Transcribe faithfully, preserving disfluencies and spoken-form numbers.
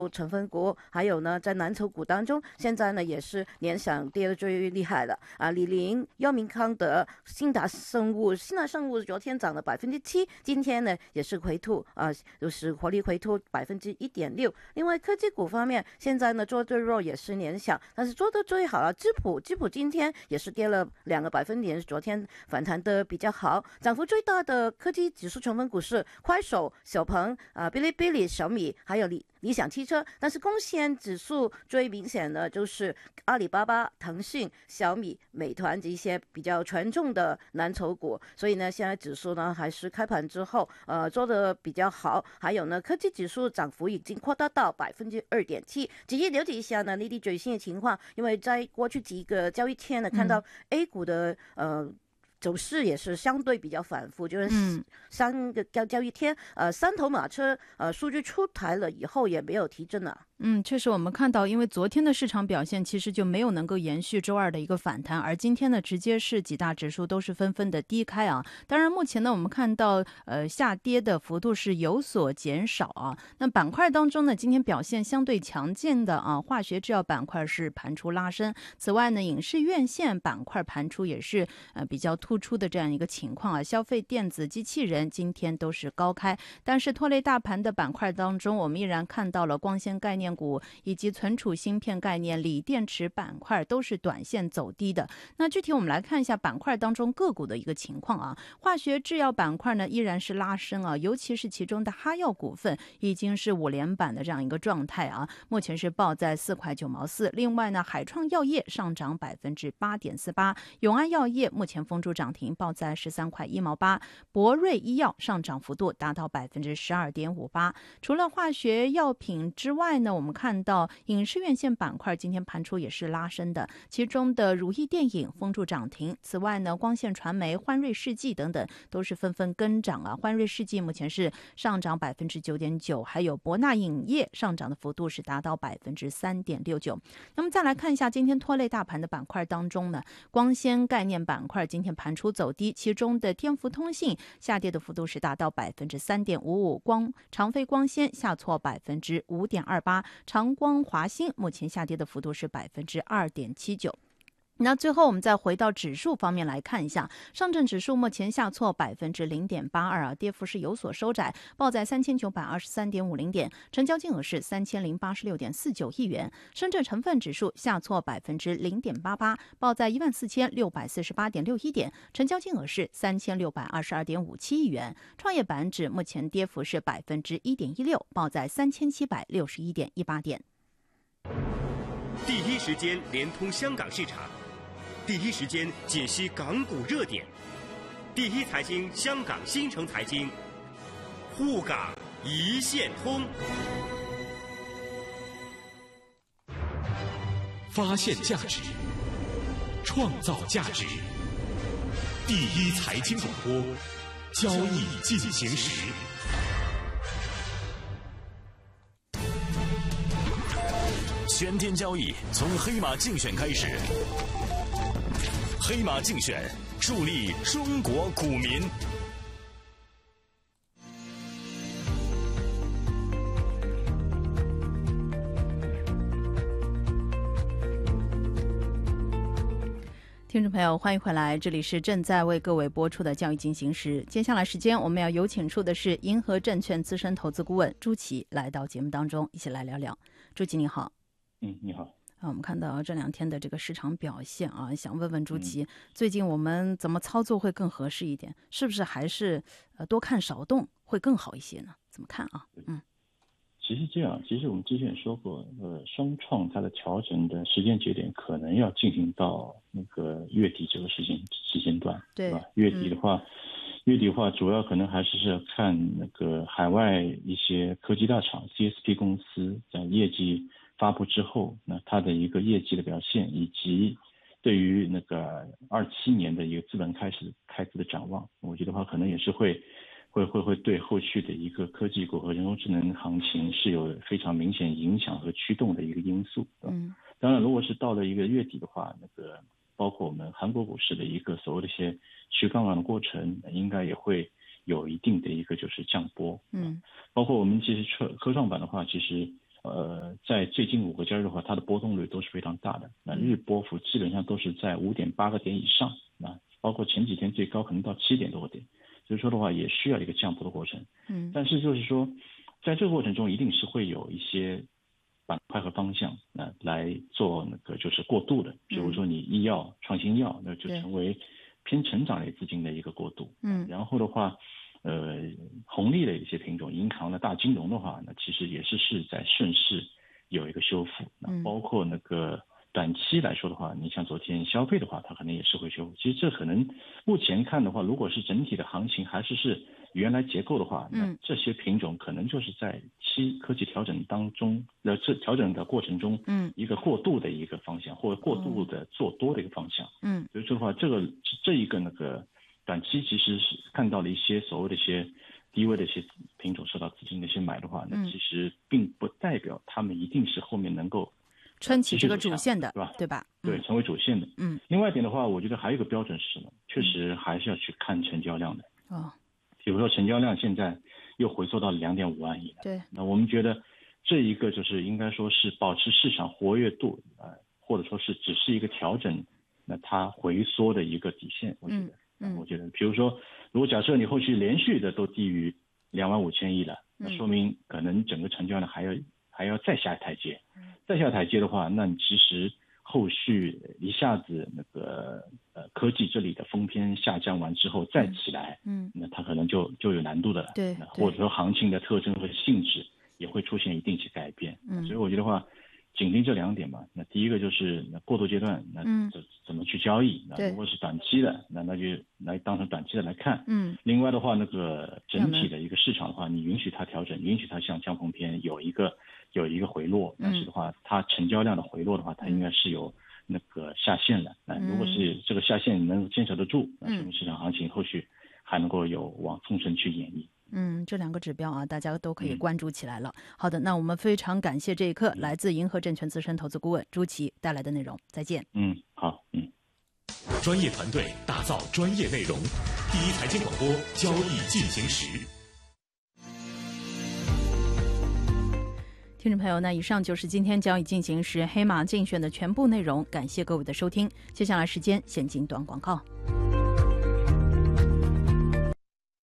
成分股，还有呢，在蓝筹股当中，现在呢也是联想跌得最厉害了啊，李宁、药明康德、信达生物，信达生物昨天涨了百分之七，今天呢也是回吐啊，就是活力回吐百分之一点六。另外科技股方面，现在呢做最弱也是联想，但是做得最好了，智普，智普今天也是跌了两个百分点，昨天反弹的比较好，涨幅最大的科技指数成分股是快手、小鹏啊、哔哩哔哩、小米，还有理理想汽车，但是贡献指数最明显的就是阿里巴巴、腾讯、小米、美团这些比较权重的蓝筹股，所以呢，现在指数呢还是开盘之后呃做的比较好，还有呢，科技指数涨幅已经扩大到百分之二点七。直接了解一下呢内地最新的情况，因为在过去几个交易天呢，看到 A 股的呃。走势也是相对比较反复，就是三个交交易天，呃，三头马车，呃，数据出台了以后也没有提振啊。 嗯，确实我们看到，因为昨天的市场表现其实就没有能够延续周二的一个反弹，而今天呢，直接是几大指数都是纷纷的低开啊。当然，目前呢，我们看到呃下跌的幅度是有所减少啊。那板块当中呢，今天表现相对强劲的啊，化学制药板块是盘出拉升。此外呢，影视院线板块盘出也是呃比较突出的这样一个情况啊。消费电子、机器人今天都是高开，但是拖累大盘的板块当中，我们依然看到了光纤概念股以及存储芯片概念、锂电池板块都是短线走低的。那具体我们来看一下板块当中个股的一个情况啊。化学制药板块呢依然是拉升啊，尤其是其中的哈药股份已经是五连板的这样一个状态啊，目前是报在四块九毛四。另外呢，海创药业上涨百分之八点四八，永安药业目前封住涨停，报在十三块一毛八。博瑞医药上涨幅度达到百分之十二点五八。除了化学药品之外呢，我们看到影视院线板块今天盘出也是拉升的，其中的如意电影封住涨停。此外呢，光线传媒、欢瑞世纪等等都是纷纷跟涨啊。欢瑞世纪目前是上涨百分之九点九，还有博纳影业上涨的幅度是达到百分之三点六九。那么再来看一下今天拖累大盘的板块当中呢，光纤概念板块今天盘出走低，其中的天福通信下跌的幅度是达到百分之三点五五，光长飞光纤下挫百分之五点二八，长光华兴目前下跌的幅度是百分之二点七九。那最后我们再回到指数方面来看一下，上证指数目前下挫百分之零点八二啊，跌幅是有所收窄，报在三千九百二十三点五零点，成交金额是三千零八十六点四九亿元。深圳成分指数下挫百分之零点八八，报在一万四千六百四十八点六一点，成交金额是三千六百二十二点五七亿元。创业板指目前跌幅是百分之一点一六，报在三千七百六十一点一八点。 第一时间连通香港市场。第一时间解析港股热点，第一财经香港新城财经，沪港一线通。 发现价值，创造价值。第一财经广播，交易进行时。 全天交易从黑马竞选开始。黑马竞选，助力中国股民。 听众朋友，欢迎回来，这里是正在为各位播出的教育进行时。接下来时间我们要有请出的是银河证券资深投资顾问朱琦来到节目当中，一起来聊聊。朱琦你好。 嗯，你好。 啊，我们看到这两天的这个市场表现啊，想问问朱琦，嗯、最近我们怎么操作会更合适一点？是不是还是呃多看少动会更好一些呢？怎么看啊？嗯， 其实这样，其实我们之前也说过，呃，双创它的调整的时间节点可能要进行到那个月底这个时间时间段， 对吧？月底的话，嗯、月底的话，主要可能还是是要看那个海外一些科技大厂 C S P 公司在业绩发布之后，那它的一个业绩的表现，以及对于那个二七年的一个资本开始开支的展望，我觉得话可能也是会会会会对后续的一个科技股和人工智能行情是有非常明显影响和驱动的一个因素。嗯，当然，如果是到了一个月底的话，那个包括我们韩国股市的一个所谓的一些去杠杆的过程，应该也会有一定的一个就是降波。嗯，包括我们其实科科创板的话，其实。 呃，在最近五个交易日的话，它的波动率都是非常大的。那日波幅基本上都是在五点八个点以上，那包括前几天最高可能到七点多个点，所以说的话也需要一个降幅的过程。 嗯， 但是就是说，在这个过程中一定是会有一些板块和方向那来做那个就是过渡的，比如说你医药、创新药，那就成为偏成长类资金的一个过渡。 嗯， 然后的话。呃，红利的一些品种，银行的大金融的话，那其实也是是在顺势有一个修复。那包括那个短期来说的话，你像昨天消费的话，它可能也是会修复。其实这可能目前看的话，如果是整体的行情还是是原来结构的话，那这些品种可能就是在期科技调整当中，呃，这调整的过程中，嗯，一个过渡的一个方向，或者过渡的做多的一个方向。嗯，所以说的话，这个这一个那个。短期其实是看到了一些所谓的一些低位的一些品种受到资金的一些买的话，那其实并不代表他们一定是后面能够撑起这个主线的， 对吧？ 对吧？ 对，成为主线的。 嗯。 另外一点的话，我觉得还有一个标准是什么？确实还是要去看成交量的。 哦。 比如说成交量现在又回缩到两点五万亿了。 对。 那我们觉得这一个就是应该说是保持市场活跃度，呃，或者说是只是一个调整，那它回缩的一个底线，我觉得。嗯嗯，我觉得，比如说，如果假设你后续连续的都低于两万五千亿了，那说明可能整个成交量还要还要再下一台阶，再下台阶的话，那你其实后续一下子那个呃科技这里的封篇下降完之后再起来，嗯，那它可能就就有难度的了， 对， 或者说行情的特征和性质也会出现一定些改变，嗯，所以我觉得话。紧盯这两点嘛，那第一个就是那过渡阶段，那怎怎么去交易？那如果是短期的，那那就来当成短期的来看。嗯。另外的话，那个整体的一个市场的话，你允许它调整，允许它像江峰篇有一个有一个回落，但是的话，它成交量的回落的话，它应该是有那个下限的。那如果是这个下限能坚守得住，那说明市场行情后续还能够有往纵深去演绎。 嗯，这两个指标啊，大家都可以关注起来了。嗯、好的，那我们非常感谢这一刻来自银河证券资深投资顾问朱琦带来的内容。再见。 嗯，好，嗯。 专业团队打造专业内容，第一财经广播交易进行时。 听众朋友，那以上就是今天交易进行时黑马竞选的全部内容，感谢各位的收听。接下来时间先进段广告。